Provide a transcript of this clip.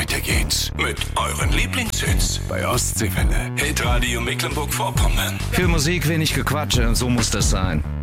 Weiter geht's mit euren Lieblingshits bei Ostseewelle. Hitradio Mecklenburg-Vorpommern. Viel Musik, wenig Gequatsche, so muss das sein.